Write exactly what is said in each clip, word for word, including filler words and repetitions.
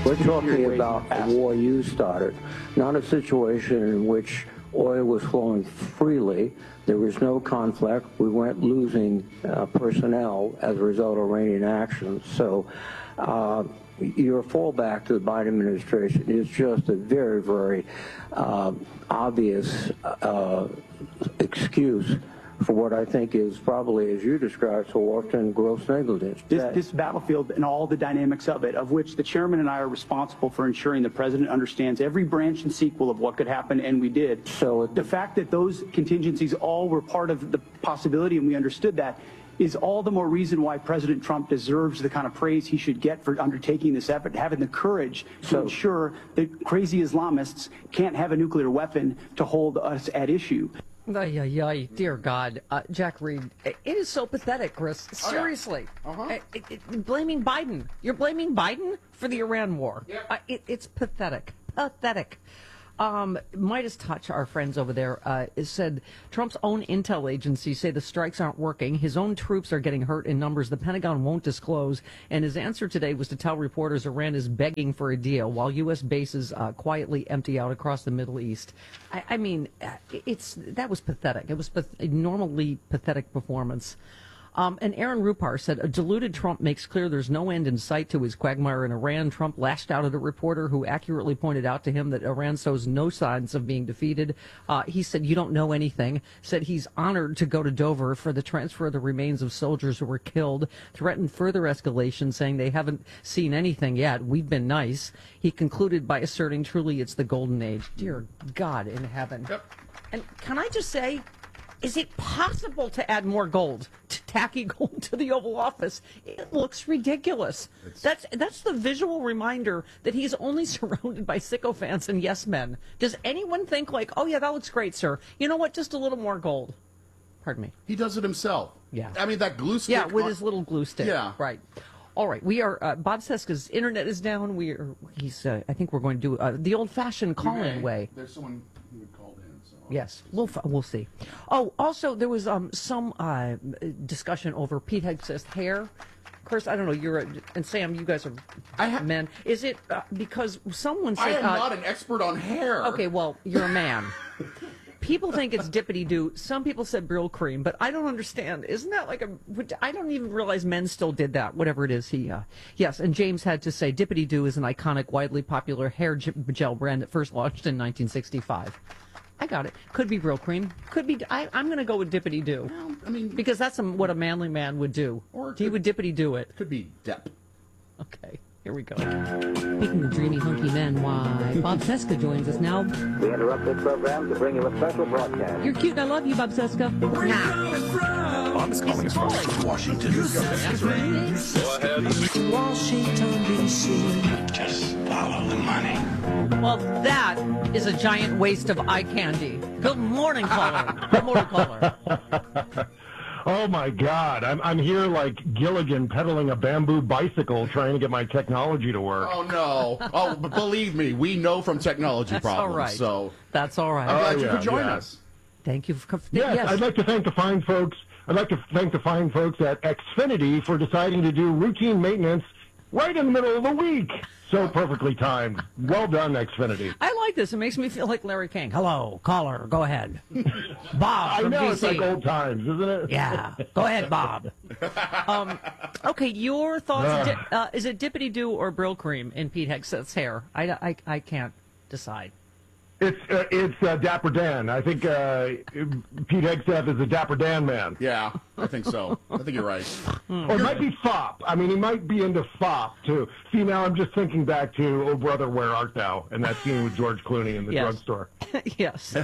We're talking about a war you started, not a situation in which oil was flowing freely. There was no conflict. We weren't losing uh, personnel as a result of Iranian actions. So uh, your fallback to the Biden administration is just a very, very uh, obvious uh, excuse for what I think is probably, as you described so often, gross negligence. This, this battlefield and all the dynamics of it, of which the chairman and I are responsible for ensuring the president understands every branch and sequel of what could happen, and we did. So the fact that those contingencies all were part of the possibility, and we understood that, is all the more reason why President Trump deserves the kind of praise he should get for undertaking this effort, having the courage to So, ensure that crazy Islamists can't have a nuclear weapon to hold us at issue. Ay, ay, ay, dear God. Uh, Jack Reed, it is so pathetic, Chris. Seriously. Oh, yeah. uh-huh. it, it, blaming Biden. You're blaming Biden for the Iran war. Yep. Uh, it, it's pathetic. Pathetic. Um, Midas Touch, our friends over there, uh, is said Trump's own intel agencies say the strikes aren't working. His own troops are getting hurt in numbers the Pentagon won't disclose. And his answer today was to tell reporters Iran is begging for a deal while U S bases uh, quietly empty out across the Middle East. I, I mean, it's that was pathetic. It was a normally pathetic performance. Um, and Aaron Rupar said, a deluded Trump makes clear there's no end in sight to his quagmire in Iran. Trump lashed out at a reporter who accurately pointed out to him that Iran shows no signs of being defeated. Uh, he said, you don't know anything. Said he's honored to go to Dover for the transfer of the remains of soldiers who were killed. Threatened further escalation, saying they haven't seen anything yet. We've been nice. He concluded by asserting, truly, it's the golden age. Dear God in heaven. Yep. And can I just say, is it possible to add more gold, to tacky gold to the Oval Office? It looks ridiculous. It's... That's that's the visual reminder that he's only surrounded by sycophants and yes men. Does anyone think like, oh yeah, that looks great, sir. You know what? Just a little more gold. Pardon me. He does it himself. Yeah. I mean, that glue stick. Yeah, with on... his little glue stick. Yeah. Right. All right, we are. Uh, Bob Cesca's internet is down. We are. He's. Uh, I think we're going to do uh, the old-fashioned call-in way. There's someone who would call in. So yes, we'll we'll see. Oh, also there was um some uh, discussion over Pete Hegseth's hair. Of course, I don't know. You're a, and Sam, you guys are I ha- men. Is it uh, because someone said? I am uh, not an expert on hair. Okay, well, you're a man. People think it's dippity-doo. Some people said Brill Cream, but I don't understand. Isn't that like a... I don't even realize men still did that, whatever it is. He, uh, yes, and James had to say dippity-doo is an iconic, widely popular hair gel brand that first launched in nineteen sixty-five. I got it. Could be Brill Cream. Could be... I, I'm going to go with dippity-doo. Well, I mean... Because that's a, what a manly man would do. Or he would dippity-doo it. Could be Depp. Okay. Here we go. Speaking of dreamy, hunky men, why, Bob Cesca joins us now. We interrupt this program to bring you a special broadcast. You're cute and I love you, Bob Cesca. Nah. Bob is calling us from Washington. Go ahead. Washington, D C Just follow the money. Well, that is a giant waste of eye candy. Good morning, caller. Good morning, caller. Oh, my God. I'm I'm here like Gilligan pedaling a bamboo bicycle trying to get my technology to work. Oh, no. Oh, but believe me, we know from technology That's problems. all right. So That's all right. I'm glad Oh, you yeah, could join yeah. us. Thank you for... Yes, yes. I'd like to thank the fine folks. I'd like to thank the fine folks at Xfinity for deciding to do routine maintenance right in the middle of the week. So perfectly timed. Well done, Xfinity. I like this. It makes me feel like Larry King. Hello, caller. Go ahead. Bob I from know D C. it's like old times, isn't it? Yeah. Go ahead, Bob. Um, okay, your thoughts. Uh. Di- uh, is it Dippity-Doo or Brill Cream in Pete Hegseth's hair? I, I, I can't decide. It's uh, it's uh, Dapper Dan. I think uh, Pete Hegseth is a Dapper Dan man. Yeah, I think so. I think you're right. Or it might be Fop. I mean, he might be into Fop, too. See, now I'm just thinking back to Oh Brother, Where Art Thou? And that scene with George Clooney in the Yes. drugstore. Yes.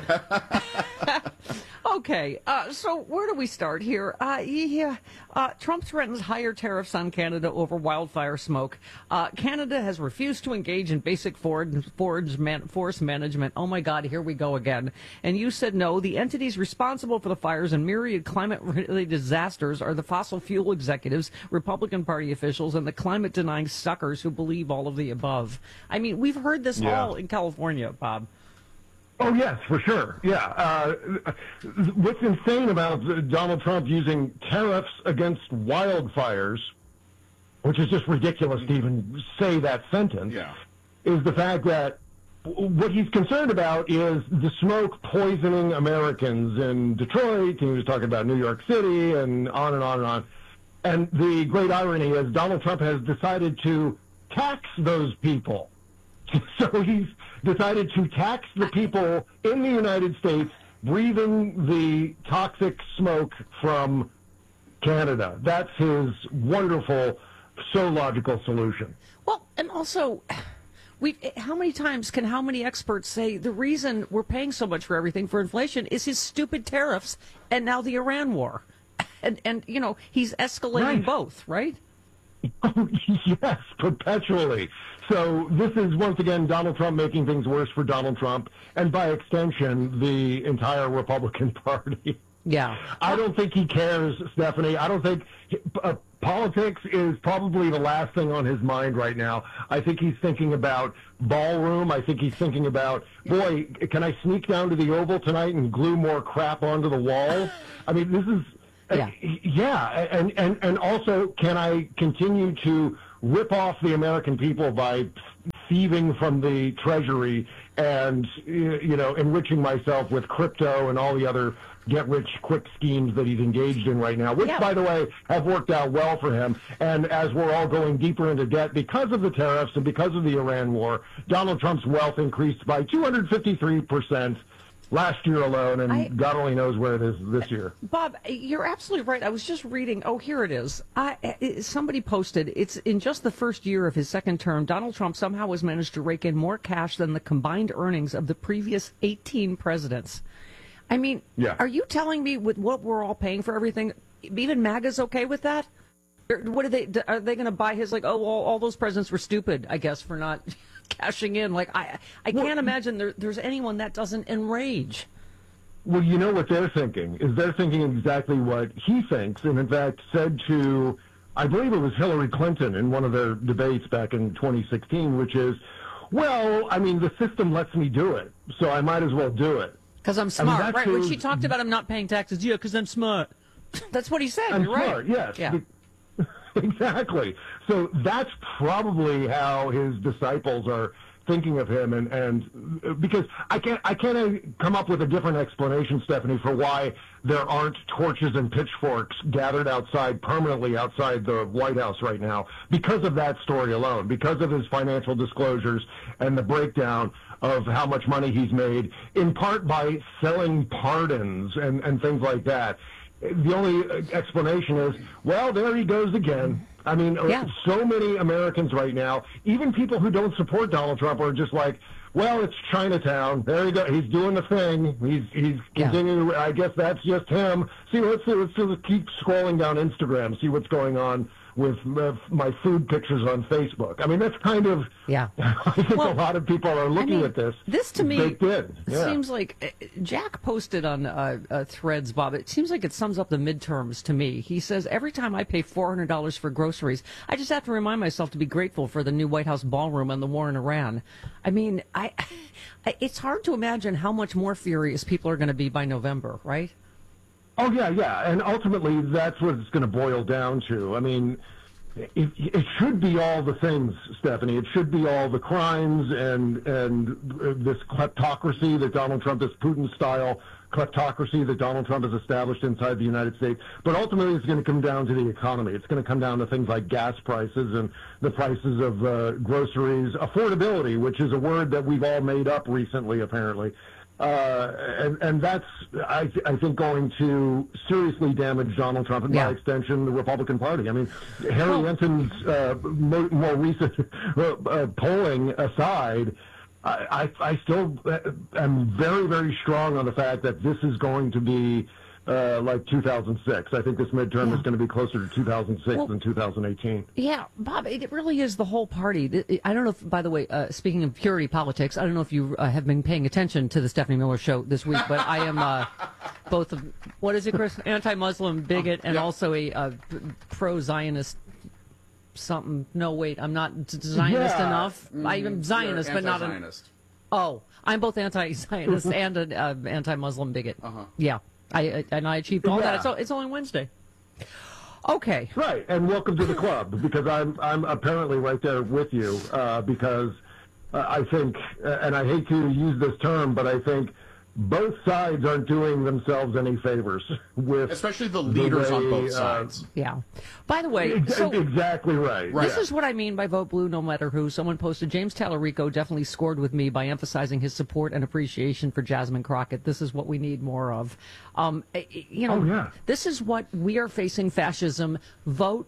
Okay, uh, so where do we start here? Uh, yeah, uh, Trump threatens higher tariffs on Canada over wildfire smoke. Uh, Canada has refused to engage in basic forage, forage man, forest management. Oh my God, here we go again. And you said no. The entities responsible for the fires and myriad climate-related disasters are the fossil fuel executives, Republican Party officials, and the climate-denying suckers who believe all of the above. I mean, we've heard this Yeah. all in California, Bob. Oh, yes, for sure. Yeah. Uh, what's insane about Donald Trump using tariffs against wildfires, which is just ridiculous to even say that sentence, Yeah. is the fact that what he's concerned about is the smoke poisoning Americans in Detroit, and he was talking about New York City, and on and on and on. And the great irony is Donald Trump has decided to tax those people. So he's decided to tax the people in the United States breathing the toxic smoke from Canada. That's his wonderful, so logical solution. Well, and also, we how many times can how many experts say the reason we're paying so much for everything for inflation is his stupid tariffs and now the Iran war? And, and you know, he's escalating Right. both, right? Oh, yes, perpetually. So this is, once again, Donald Trump making things worse for Donald Trump, and by extension, the entire Republican Party. Yeah. I don't think he cares, Stephanie. I don't think uh, politics is probably the last thing on his mind right now. I think he's thinking about ballroom. I think he's thinking about, boy, can I sneak down to the Oval tonight and glue more crap onto the wall? I mean, this is... Yeah. Uh, yeah, and, and, and also, can I continue to rip off the American people by thieving from the Treasury and, you know, enriching myself with crypto and all the other get-rich-quick schemes that he's engaged in right now, which, Yeah. by the way, have worked out well for him. And as we're all going deeper into debt because of the tariffs and because of the Iran war, Donald Trump's wealth increased by two hundred fifty-three percent. Last year alone, and I, God only knows where it is this year. Bob, you're absolutely right. I was just reading. Oh, here it is. I, it, somebody posted. It's in just the first year of his second term, Donald Trump somehow has managed to rake in more cash than the combined earnings of the previous eighteen presidents. I mean, yeah. Are you telling me with what we're all paying for everything, even MAGA's okay with that? Or what are they? Are they going to buy his like? Oh, all, all those presidents were stupid, I guess, for not cashing in. Like I, I well, can't imagine there, there's anyone that doesn't enrage. Well, you know what they're thinking is they're thinking exactly what he thinks, and in fact said to, I believe it was Hillary Clinton in one of their debates back in twenty sixteen, which is, well, I mean, the system lets me do it, so I might as well do it. Because I'm smart, I mean, right? When who, she talked about him not paying taxes, yeah, because I'm smart. That's what he said. I'm You're smart, right. yes. Yeah. Exactly. So that's probably how his disciples are thinking of him, and, and because I can't I can't come up with a different explanation, Stephanie, for why there aren't torches and pitchforks gathered outside permanently outside the White House right now because of that story alone, because of his financial disclosures and the breakdown of how much money he's made, in part by selling pardons and, and things like that. The only explanation is, well, there he goes again. I mean, yeah. so many Americans right now, even people who don't support Donald Trump, are just like, well, it's Chinatown. There you go. He's doing the thing. He's he's continuing. Yeah. I guess that's just him. See, let's let's just keep scrolling down Instagram, see what's going on with uh, my food pictures on Facebook. I mean, that's kind of, yeah. I think well, a lot of people are looking I mean, at this. This to me yeah. seems like, uh, Jack posted on uh, uh, Threads, Bob, it seems like it sums up the midterms to me. He says, every time I pay four hundred dollars for groceries, I just have to remind myself to be grateful for the new White House ballroom and the war in Iran. I mean, I, I it's hard to imagine how much more furious people are going to be by November, right? Oh, yeah, yeah. And ultimately, that's what it's going to boil down to. I mean, it, it should be all the things, Stephanie. It should be all the crimes and and this kleptocracy that Donald Trump, this Putin-style kleptocracy that Donald Trump has established inside the United States. But ultimately, it's going to come down to the economy. It's going to come down to things like gas prices and the prices of uh, groceries, affordability, which is a word that we've all made up recently, apparently. Uh, and, and that's, I, th- I think, going to seriously damage Donald Trump and, yeah. by extension, the Republican Party. I mean, Harry well, Ensign's uh, mo- more recent uh, uh, polling aside, I, I, I still am very, very strong on the fact that this is going to be uh, like two thousand six. I think this midterm yeah. is going to be closer to two thousand six well, than two thousand eighteen. Yeah, Bob, it really is the whole party. I don't know if, by the way, uh, speaking of purity politics, I don't know if you uh, have been paying attention to the Stephanie Miller show this week, but I am uh, both, of, what is it, Chris? Anti-Muslim bigot and yeah. also a uh, pro-Zionist something. No, wait, I'm not Zionist yeah. enough. Mm, I'm Zionist, but not an. Oh, I'm both anti-Zionist and an uh, anti-Muslim bigot. Uh-huh. Yeah. I, and I achieved all yeah. that. It's, it's only Wednesday. Okay. Right, and welcome to the club, because I'm I'm apparently right there with you, uh, because uh, I think, uh, and I hate to use this term, but I think both sides aren't doing themselves any favors with, especially the leaders the way, on both uh, sides. Yeah. By the way, ex- so exactly right. this yeah. is what I mean by vote blue no matter who. Someone posted, James Tallarico definitely scored with me by emphasizing his support and appreciation for Jasmine Crockett. This is what we need more of. Um, you know, Oh, yeah. this is what we are facing fascism. Vote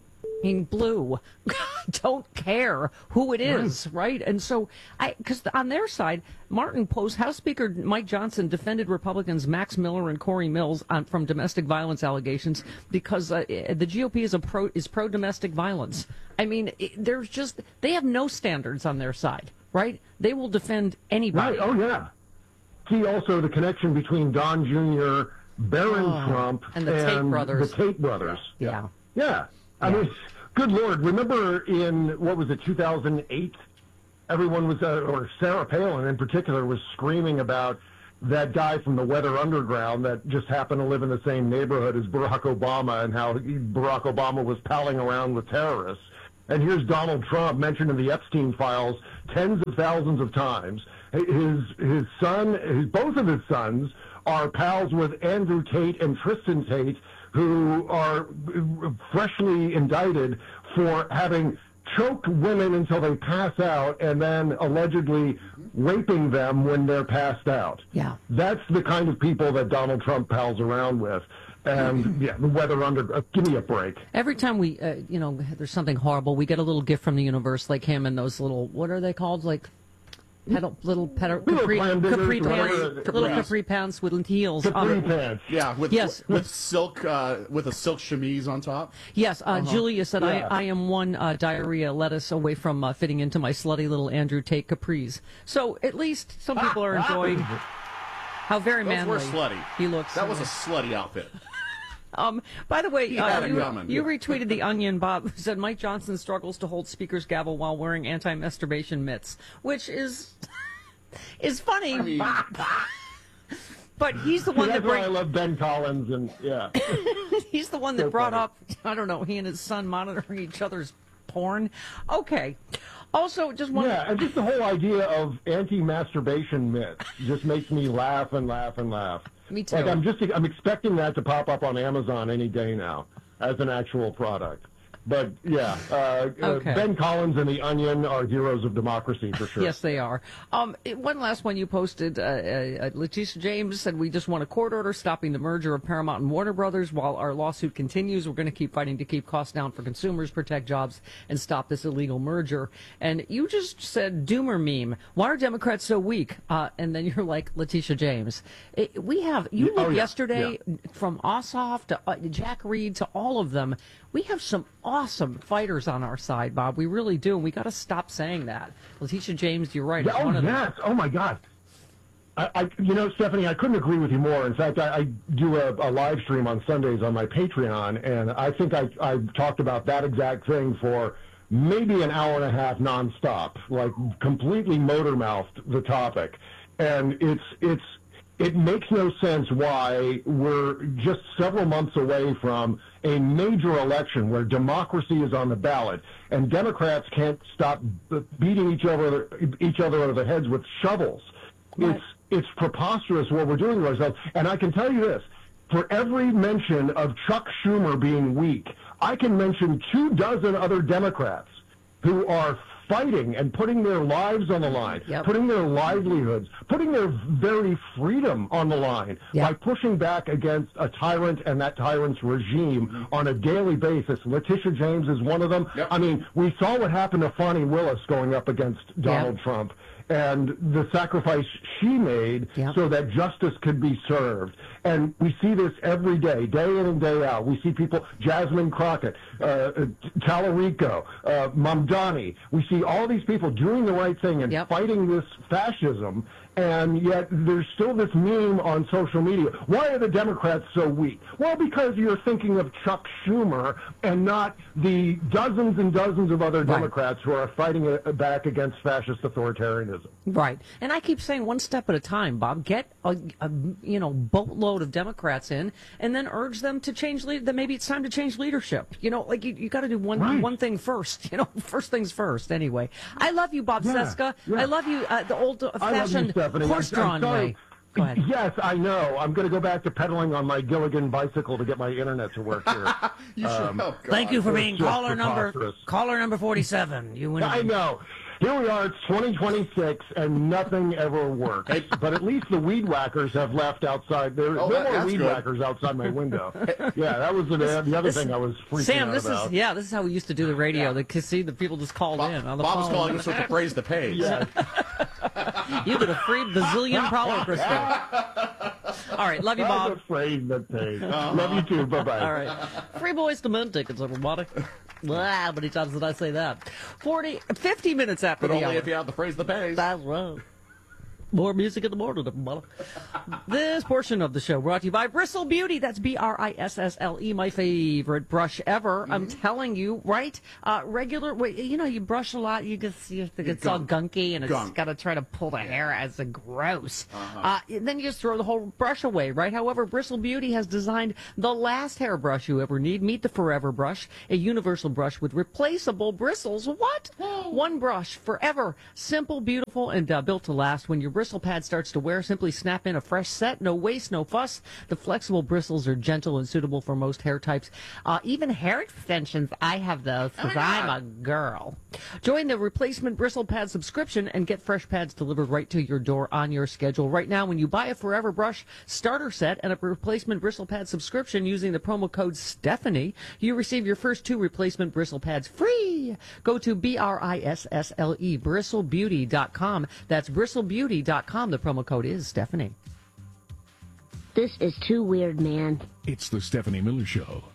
blue. Don't care who it is, right? And so, I because on their side, Martin Post, House Speaker Mike Johnson defended Republicans Max Miller and Corey Mills on, from domestic violence allegations because uh, the G O P is a pro is pro domestic violence. I mean, it, there's just they have no standards on their side, right? They will defend anybody. Right. Oh yeah. See also the connection between Don Junior, Barron Oh, Trump, and the Tate brothers. The Tate brothers. Yeah. Yeah. I Yeah. mean, good Lord. Remember in, what was it, two thousand eight? Everyone was, uh, or Sarah Palin in particular, was screaming about that guy from the Weather Underground that just happened to live in the same neighborhood as Barack Obama and how he, Barack Obama was palling around with terrorists. And here's Donald Trump mentioned in the Epstein files tens of thousands of times. His, his son, his, both of his sons are pals with Andrew Tate and Tristan Tate, who are freshly indicted for having choked women until they pass out and then allegedly raping them when they're passed out. Yeah. That's the kind of people that Donald Trump pals around with. And, yeah, the weather under, uh, give me a break. Every time we, uh, you know, there's something horrible, we get a little gift from the universe like him and those little, what are they called? Like, pedal, little pedal, Little capri, clam diggers, capri pants, whatever. little Yeah. capri pants with heels. Capri Um, pants. Yeah, with Yes. with silk uh, with a silk chemise on top. Yes, uh, Julia said, Yeah. I, I am one uh, diarrhea lettuce away from uh, fitting into my slutty little Andrew Tate capris. So at least some people are enjoying how very Those manly were slutty. he looks. That was a slutty outfit. Um, by the way, He uh, had it you, coming. you retweeted The Onion, Bob, who said Mike Johnson struggles to hold Speaker's gavel while wearing anti-masturbation mitts, which is is funny. I mean, but he's the one That's that why I brings. love Ben Collins and, yeah. He's the one that So brought funny. up, I don't know, he and his son monitoring each other's porn. Okay. Also, just one. Yeah, and just the whole idea of anti-masturbation myths just makes me laugh and laugh and laugh. Me too. Like I'm just I'm expecting that to pop up on Amazon any day now as an actual product. But yeah, uh, Okay. uh, Ben Collins and The Onion are heroes of democracy for sure. Yes, they are. Um, it- one last one you posted. Uh, uh, Letitia James said, we just want a court order stopping the merger of Paramount and Warner Brothers. While our lawsuit continues, we're going to keep fighting to keep costs down for consumers, protect jobs, and stop this illegal merger. And you just said, doomer meme. Why are Democrats so weak? Uh, and then you're like, Letitia James. It, we have, you Oh, look yeah, yesterday, from Ossoff to uh, Jack Reed to all of them, we have some awesome fighters on our side, Bob. We really do. And we got to stop saying that. Letitia James, you're right. is Oh one of them. yes! Oh my God! I, I, you know, Stephanie, I couldn't agree with you more. In fact, I, I do a, a live stream on Sundays on my Patreon, and I think I, I talked about that exact thing for maybe an hour and a half nonstop, like completely motor mouthed the topic, and it's it's. It makes no sense why we're just several months away from a major election where democracy is on the ballot and Democrats can't stop beating each other each other over the heads with shovels. Right. It's it's preposterous what we're doing to ourselves. And I can tell you this, for every mention of Chuck Schumer being weak, I can mention two dozen other Democrats who are fighting and putting their lives on the line, Yep. putting their livelihoods, putting their very freedom on the line Yep. by pushing back against a tyrant and that tyrant's regime on a daily basis. Letitia James is one of them. Yep. I mean, we saw what happened to Fani Willis going up against Donald Yep. Trump and the sacrifice she made Yep. so that justice could be served. And we see this every day, day in and day out. We see people, Jasmine Crockett, uh, uh, Tallarico, uh, Mamdani. We see all these people doing the right thing and Yep. fighting this fascism, and yet there's still this meme on social media. Why are the Democrats so weak? Well, because you're thinking of Chuck Schumer and not the dozens and dozens of other Right. Democrats who are fighting uh, back against fascist authoritarianism. patriotism. Right. And I keep saying one step at a time, Bob. Get a, a you know boatload of Democrats in, and then urge them to change. Le- that maybe it's time to change leadership. You know, like you, you got to do one Right. one thing first. You know, first things first. Anyway, I love you, Bob Yeah, Seska. yeah. I love you, uh, the I love you, old-fashioned Stephanie. I'm- I'm horse-drawn sorry. way. Go ahead. Yes, I know. I'm going to go back to pedaling on my Gilligan bicycle to get my internet to work here. You should. Um, oh, God. Thank you for It's being just caller number preposterous. caller number forty-seven. You win. I know. Here we are, it's twenty twenty-six, and nothing ever works. But at least the weed whackers have left outside. There, Oh, no that- more that's weed good. whackers outside my window. Yeah, that was the, the other This- thing I was freaking Sam, out this about. is yeah. This is how we used to do the radio. Yeah. The see the people just called Bob, in on the Bob was phone. calling us with the phrase the pays. Yeah. You get a free bazillion prowler, Crystal. All right, love you, I Bob. was afraid that they. Love you too. Bye-bye. All right. Free boys to men tickets, everybody. Wow, how many times did I say that? forty, fifty minutes after But the only hour. if you have the phrase the pays. That's right. More music in the morning, everybody. This portion of the show brought to you by Bristle Beauty. That's B R I S S L E, my favorite brush ever. I'm telling you, right? Uh, regular, wait, you know, you brush a lot, you just you think it's all gunky, and it's Gunk. got to try to pull the hair as a gross. Uh, and then you just throw the whole brush away, right? However, Bristle Beauty has designed the last hairbrush you ever need. Meet the Forever Brush, a universal brush with replaceable bristles. What? One brush forever. Simple, beautiful, and uh, built to last. When your bristle pad starts to wear, simply snap in a fresh set. No waste, no fuss. The flexible bristles are gentle and suitable for most hair types. Uh, even hair extensions, I have those because I'm a girl. Join the replacement bristle pad subscription and get fresh pads delivered right to your door on your schedule. Right now, when you buy a Forever Brush starter set and a replacement bristle pad subscription using the promo code Stephanie, you receive your first two replacement bristle pads free. Go to B R I S S L E, bristle beauty dot com. That's bristle beauty dot com. The promo code is Stephanie. This is too weird, man. It's the Stephanie Miller Show.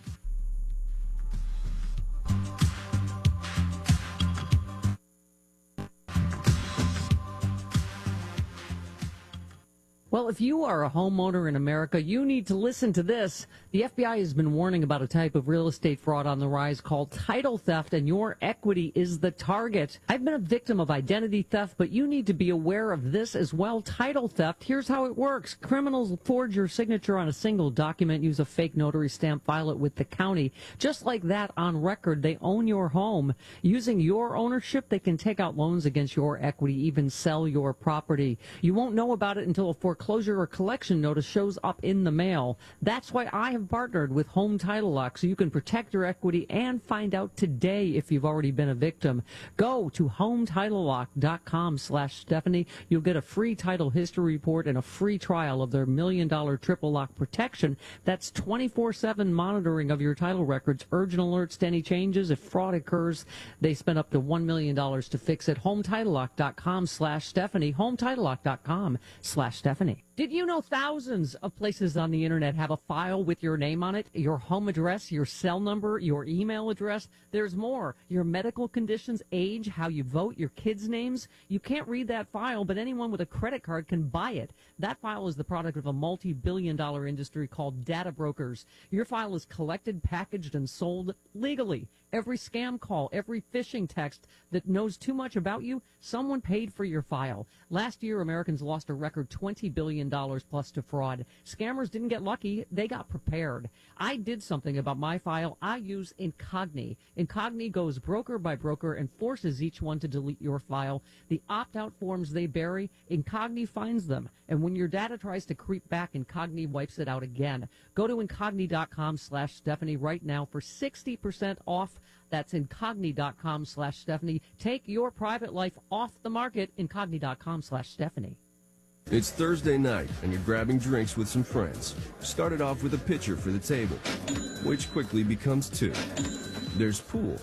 Well, if you are a homeowner in America, you need to listen to this. The F B I has been warning about a type of real estate fraud on the rise called title theft, and your equity is the target. I've been a victim of identity theft, but you need to be aware of this as well. Title theft, here's how it works. Criminals forge your signature on a single document, use a fake notary stamp, file it with the county. Just like that, on record, they own your home. Using your ownership, they can take out loans against your equity, even sell your property. You won't know about it until a foreclosure or collection notice shows up in the mail. That's why I have partnered with Home Title Lock, so you can protect your equity and find out today if you've already been a victim. Go to home title lock dot com slash Stephanie. You'll get a free title history report and a free trial of their million dollar triple lock protection. That's twenty-four seven monitoring of your title records, urgent alerts to any changes. If fraud occurs, they spend up to one million dollars to fix it. home title lock dot com slash Stephanie. home title lock dot com slash Stephanie. Did you know thousands of places on the internet have a file with your name on it, your home address, your cell number, your email address? There's more. Your medical conditions, age, how you vote, your kids' names. You can't read that file, but anyone with a credit card can buy it. That file is the product of a multi-billion dollar industry called data brokers. Your file is collected, packaged, and sold legally. Every scam call, every phishing text that knows too much about you, someone paid for your file. Last year, Americans lost a record twenty billion dollars plus to fraud. Scammers didn't get lucky. They got prepared. I did something about my file. I use Incogni. Incogni goes broker by broker and forces each one to delete your file. The opt-out forms they bury, Incogni finds them. And when your data tries to creep back, Incogni wipes it out again. Go to incogni dot com slash Stephanie right now for sixty percent off. That's incogni dot com slash Stephanie. Take your private life off the market, incogni dot com slash Stephanie. It's Thursday night, and you're grabbing drinks with some friends. Started off with a pitcher for the table, which quickly becomes two. There's pool.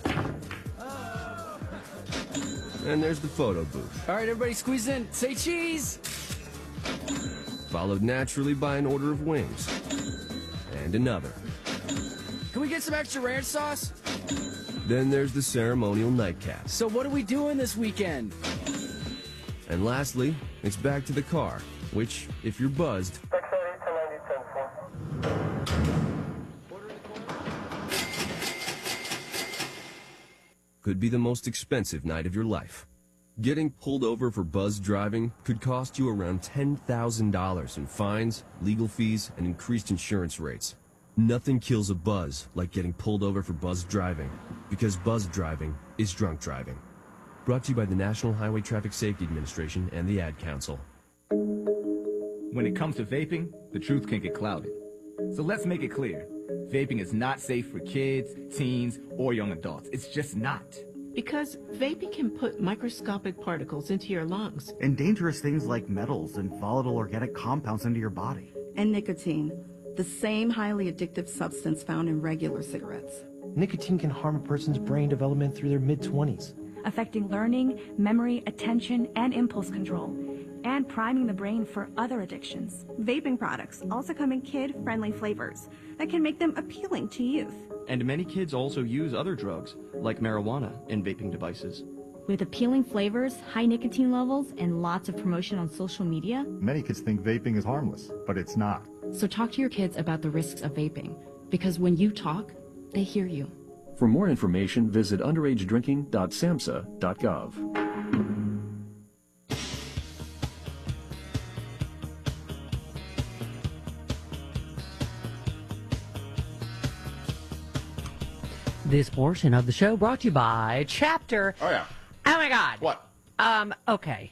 And there's the photo booth. All right, everybody squeeze in. Say cheese! Followed naturally by an order of wings. And another. Can we get some extra ranch sauce? Then there's the ceremonial nightcap. So what are we doing this weekend? And lastly, it's back to the car, which, if you're buzzed, could be the most expensive night of your life. Getting pulled over for buzz driving could cost you around ten thousand dollars in fines, legal fees, and increased insurance rates. Nothing kills a buzz like getting pulled over for buzz driving, because buzz driving is drunk driving. Brought to you by the National Highway Traffic Safety Administration and the Ad Council. When it comes to vaping, the truth can get clouded. So let's make it clear. Vaping is not safe for kids, teens, or young adults. It's just not. Because vaping can put microscopic particles into your lungs. And dangerous things like metals and volatile organic compounds into your body. And nicotine, the same highly addictive substance found in regular cigarettes. Nicotine can harm a person's brain development through their mid-twenties. Affecting learning, memory, attention, and impulse control. And priming the brain for other addictions. Vaping products also come in kid-friendly flavors that can make them appealing to youth. And many kids also use other drugs, like marijuana, in vaping devices. With appealing flavors, high nicotine levels, and lots of promotion on social media, many kids think vaping is harmless, but it's not. So talk to your kids about the risks of vaping, because when you talk, they hear you. For more information, visit underage drinking dot samhsa dot gov. This portion of the show brought to you by Chapter. Oh, yeah. Oh, my God. What? Um, okay.